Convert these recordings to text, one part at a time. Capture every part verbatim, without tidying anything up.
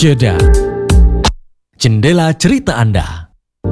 Jeda. Jendela cerita Anda.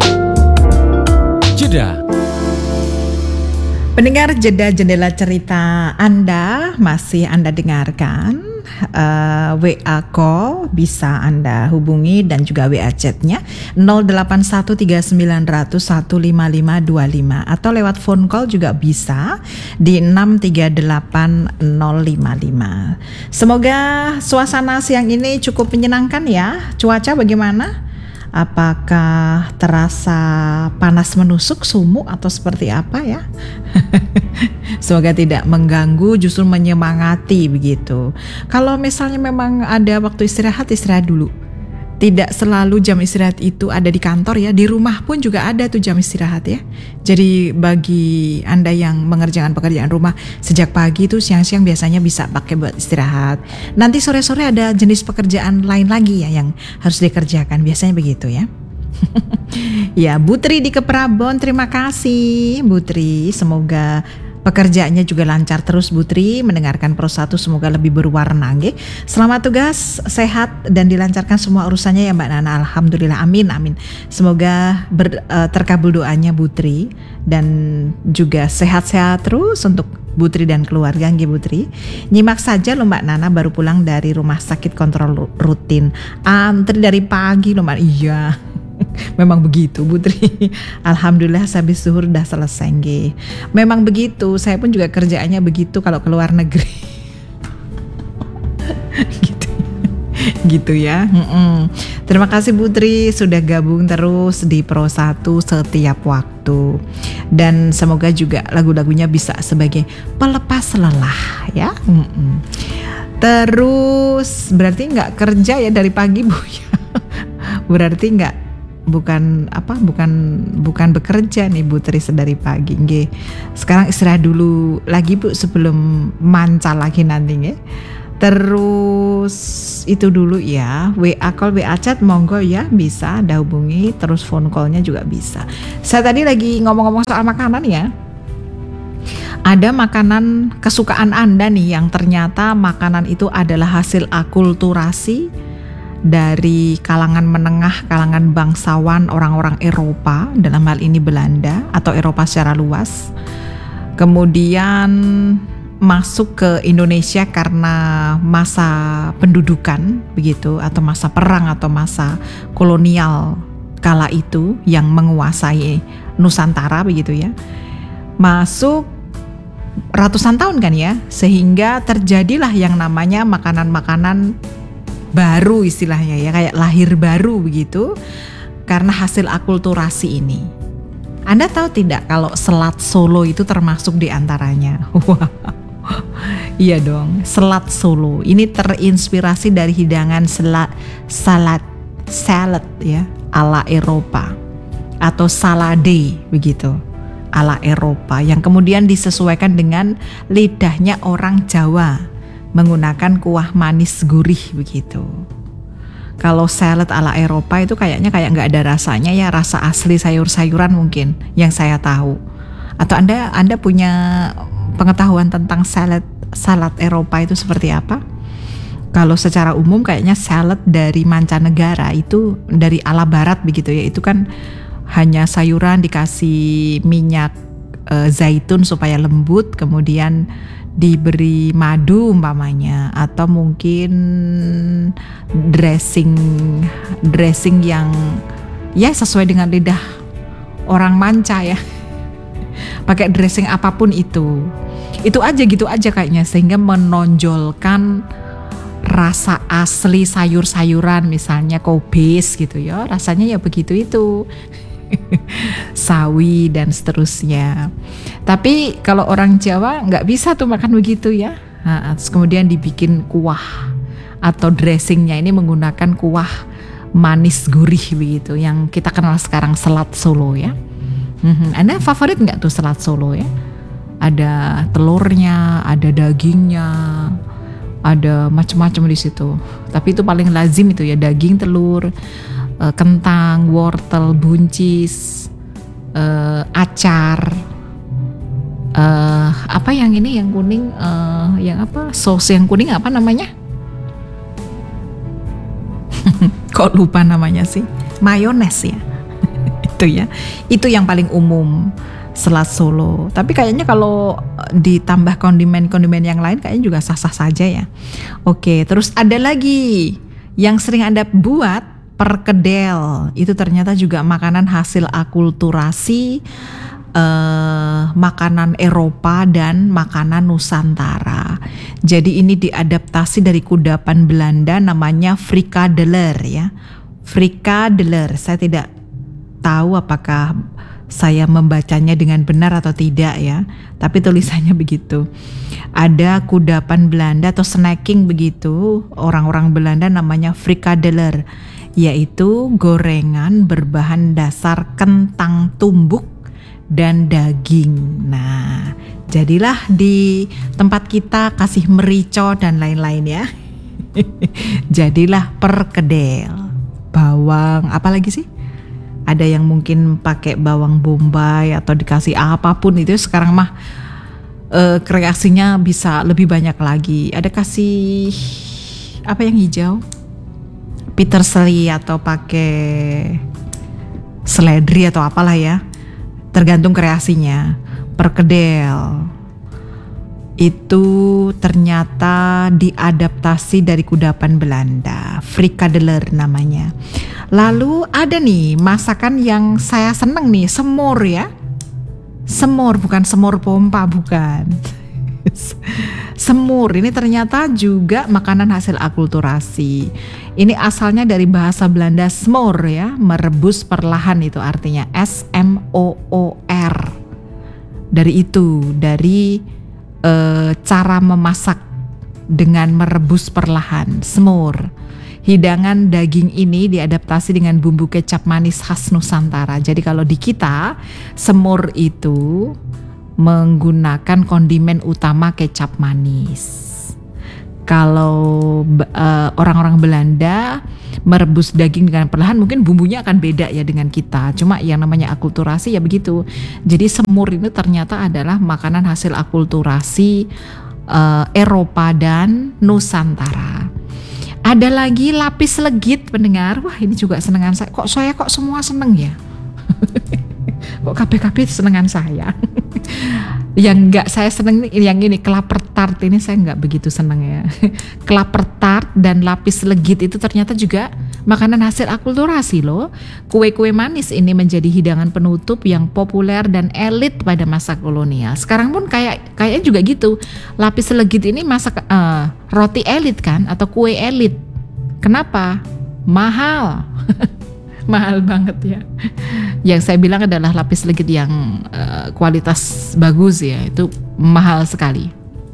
Jeda. Pendengar Jeda Jendela Cerita Anda, masih Anda dengarkan uh, W A call bisa Anda hubungi dan juga W A chatnya nol delapan satu tiga sembilan nol nol satu lima lima dua lima atau lewat phone call juga bisa di enam tiga delapan nol lima lima. Semoga suasana siang ini cukup menyenangkan ya. Cuaca bagaimana? Apakah terasa panas menusuk, sumuk atau seperti apa ya? Semoga tidak mengganggu, justru menyemangati begitu. Kalau misalnya memang ada waktu istirahat, istirahat dulu. Tidak selalu jam istirahat itu ada di kantor ya, di rumah pun juga ada tuh jam istirahat ya. Jadi bagi Anda yang mengerjakan pekerjaan rumah sejak pagi itu siang-siang biasanya bisa pakai buat istirahat. Nanti sore-sore ada jenis pekerjaan lain lagi ya yang harus dikerjakan, biasanya begitu ya. Ya, Butri di Keprabon, terima kasih Butri, semoga pekerjaannya juga lancar terus Butri, mendengarkan Pro satu semoga lebih berwarna nggih. Selamat tugas, sehat dan dilancarkan semua urusannya ya Mbak Nana. Alhamdulillah, amin amin. Semoga ber, uh, terkabul doanya Butri dan juga sehat-sehat terus untuk Butri dan keluarga nggih Butri. Nyimak saja loh Mbak Nana baru pulang dari rumah sakit kontrol rutin. Antri dari pagi loh Mbak. Iya. Memang begitu Putri. Alhamdulillah habis zuhur udah selesai nggih. Memang begitu, saya pun juga kerjaannya begitu kalau ke luar negeri. Gitu. Gitu ya. Mm-mm. Terima kasih Putri sudah gabung terus di Pro satu setiap waktu. Dan semoga juga lagu-lagunya bisa sebagai pelepas lelah ya. Mm-mm. Terus berarti nggak kerja ya dari pagi Bu ya. Berarti nggak bukan apa bukan bukan bekerja nih Bu Tris dari pagi nggih. Sekarang istirahat dulu lagi Bu sebelum manca lagi nanti nggih. Terus itu dulu ya, W A call, W A chat monggo ya bisa Anda hubungi, terus phone call-nya juga bisa. Saya tadi lagi ngomong-ngomong soal makanan ya. Ada makanan kesukaan Anda nih yang ternyata makanan itu adalah hasil akulturasi dari kalangan menengah, kalangan bangsawan orang-orang Eropa, dalam hal ini Belanda atau Eropa secara luas. Kemudian masuk ke Indonesia karena masa pendudukan begitu, atau masa perang atau masa kolonial kala itu yang menguasai Nusantara begitu ya. Masuk ratusan tahun kan ya, sehingga terjadilah yang namanya makanan-makanan baru istilahnya ya, kayak lahir baru begitu karena hasil akulturasi ini. Anda tahu tidak kalau selat Solo itu termasuk di antaranya? Wow. Iya dong, selat Solo ini terinspirasi dari hidangan selat salad salad ya ala Eropa atau salade begitu ala Eropa yang kemudian disesuaikan dengan lidahnya orang Jawa menggunakan kuah manis gurih begitu. Kalau salad ala Eropa itu kayaknya kayak nggak ada rasanya ya, rasa asli sayur-sayuran mungkin yang saya tahu. Atau Anda Anda punya pengetahuan tentang salad salad Eropa itu seperti apa? Kalau secara umum kayaknya salad dari mancanegara itu dari ala barat begitu ya, itu kan hanya sayuran dikasih minyak e, zaitun supaya lembut, kemudian diberi madu umpamanya, atau mungkin dressing dressing yang ya sesuai dengan lidah orang manca ya. Pakai dressing apapun itu. Itu aja gitu aja kayaknya, sehingga menonjolkan rasa asli sayur-sayuran, misalnya kobis gitu ya. Rasanya ya begitu itu. Sawi dan seterusnya. Tapi kalau orang Jawa nggak bisa tuh makan begitu ya. Nah, terus kemudian dibikin kuah atau dressingnya ini menggunakan kuah manis gurih begitu yang kita kenal sekarang selat Solo ya. Mm-hmm. Anda favorit nggak tuh selat Solo ya? Ada telurnya, ada dagingnya, ada macam-macam di situ. Tapi itu paling lazim itu ya, daging, telur, kentang, wortel, buncis, uh, acar, uh, apa yang ini yang kuning, uh, yang apa sos yang kuning apa namanya? Kok lupa namanya sih? Mayones ya. Itu ya. Itu yang paling umum selat Solo. Tapi kayaknya kalau ditambah kondimen-kondimen yang lain kayaknya juga sah-sah saja ya. Oke, terus ada lagi yang sering Anda buat, perkedel. Itu ternyata juga makanan hasil akulturasi eh, makanan Eropa dan makanan Nusantara. Jadi ini diadaptasi dari kudapan Belanda namanya frikadeler ya. Frikadeler. Saya tidak tahu apakah saya membacanya dengan benar atau tidak ya, tapi tulisannya begitu. Ada kudapan Belanda atau snacking begitu, orang-orang Belanda namanya frikadeler, yaitu gorengan berbahan dasar kentang tumbuk dan daging. Nah, jadilah di tempat kita kasih merico dan lain-lain ya. Jadilah perkedel. Bawang, apa lagi sih? Ada yang mungkin pakai bawang bombay atau dikasih apapun itu sekarang mah e, kreasinya bisa lebih banyak lagi. Ada kasih apa yang hijau? Peterselie atau pakai seledri atau apalah ya. Tergantung kreasinya. Perkedel itu ternyata diadaptasi dari kudapan Belanda, frikadeler namanya. Lalu ada nih masakan yang saya seneng nih, semur ya. Semur, bukan semur pompa, bukan. Semur ini ternyata juga makanan hasil akulturasi. Ini asalnya dari bahasa Belanda smor ya, merebus perlahan itu artinya S M O O R. Dari itu, dari e, cara memasak dengan merebus perlahan, semur. Hidangan daging ini diadaptasi dengan bumbu kecap manis khas Nusantara. Jadi kalau di kita, semur itu menggunakan kondimen utama kecap manis. Kalau uh, orang-orang Belanda merebus daging dengan perlahan, mungkin bumbunya akan beda ya dengan kita. Cuma yang namanya akulturasi ya begitu. Jadi semur ini ternyata adalah makanan hasil akulturasi uh, Eropa dan Nusantara. Ada lagi lapis legit pendengar. Wah ini juga senengan saya. Kok saya kok semua seneng ya? Kok K B K B senengan saya? Yang enggak saya seneng yang ini kelaper tart ini saya enggak begitu seneng ya. Kelaper tart dan lapis legit itu ternyata juga makanan hasil akulturasi loh. Kue-kue manis ini menjadi hidangan penutup yang populer dan elit pada masa kolonial. Sekarang pun kayak kayaknya juga gitu. Lapis legit ini masak uh, roti elit kan atau kue elit. Kenapa? Mahal. Mahal banget ya. Yang saya bilang adalah lapis legit yang uh, kualitas bagus ya, itu mahal sekali.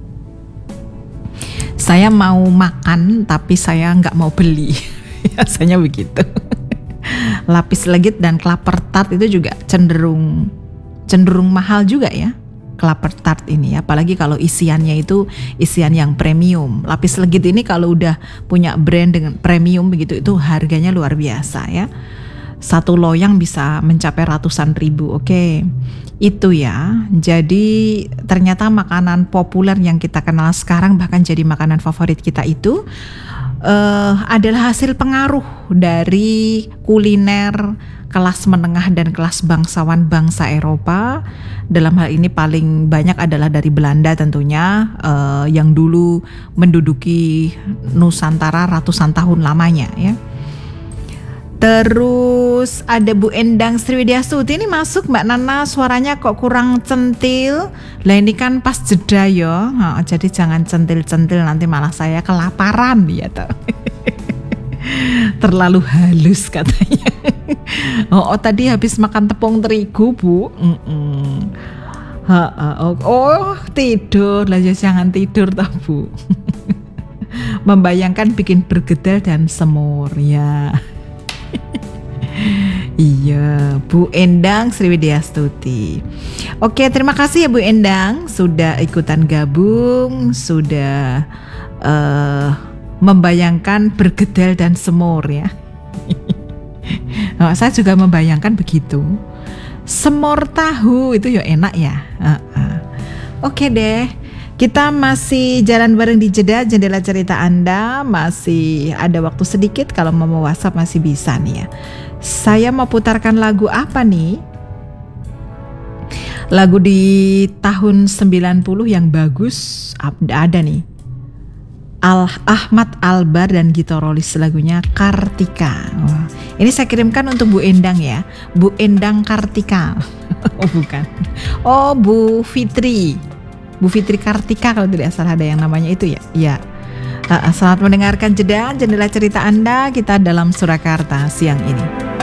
Saya mau makan tapi saya nggak mau beli. Biasanya begitu. Lapis legit dan kelaper tart itu juga cenderung cenderung mahal juga ya. Kelaper tart ini, apalagi kalau isiannya itu isian yang premium. Lapis legit ini kalau udah punya brand dengan premium begitu, itu harganya luar biasa ya. Satu loyang bisa mencapai ratusan ribu. Oke, itu ya. Jadi ternyata makanan populer yang kita kenal sekarang bahkan jadi makanan favorit kita itu uh, adalah hasil pengaruh dari kuliner kelas menengah dan kelas bangsawan bangsa Eropa. Dalam hal ini paling banyak adalah dari Belanda tentunya, uh, yang dulu menduduki Nusantara ratusan tahun lamanya ya. Terus ada Bu Endang Sriwidiastuti ini masuk Mbak Nana, suaranya kok kurang centil. Lah ini kan pas jeda ya. Nah, jadi jangan centil-centil nanti malah saya kelaparan ya toh. Terlalu halus katanya. Oh, oh tadi habis makan tepung terigu Bu. Mm-mm. Ha, ha, oh, oh tidur lah ya, jangan tidur toh Bu. Membayangkan bikin bergedel dan semur ya. Iya, Bu Endang Sriwidiastuti. Oke, terima kasih ya Bu Endang sudah ikutan gabung, sudah uh, membayangkan bergedel dan semur ya. Nah, saya juga membayangkan begitu. Semur tahu itu ya enak ya. Uh-uh. Oke deh. Kita masih jalan bareng di jeda jendela cerita Anda. Masih ada waktu sedikit, kalau mau WhatsApp masih bisa nih ya. Saya mau putarkan lagu apa nih? Lagu di tahun sembilan puluh yang bagus ada nih. Al Ahmad Albar dan Gitorolis, lagunya Kartika. Oh, ini saya kirimkan untuk Bu Endang ya, Bu Endang Kartika. Oh bukan, oh Bu Fitri, Bu Fitri Kartika kalau tidak salah, ada yang namanya itu ya. Ya, uh, selamat mendengarkan jeda jendela cerita Anda, kita dalam Surakarta siang ini.